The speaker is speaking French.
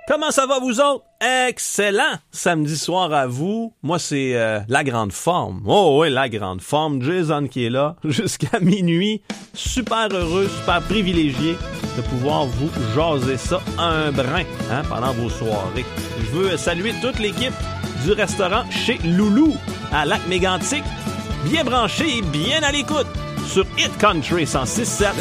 Comment ça va, vous autres? Excellent samedi soir à vous. Moi, c'est la grande forme. Oh oui, la grande forme. Jason qui est là jusqu'à minuit. Super heureux, super privilégié de pouvoir vous jaser ça un brin pendant vos soirées. Je veux saluer toute l'équipe du restaurant Chez Loulou à Lac-Mégantic. Bien branché et bien à l'écoute sur Hit Country 106.7.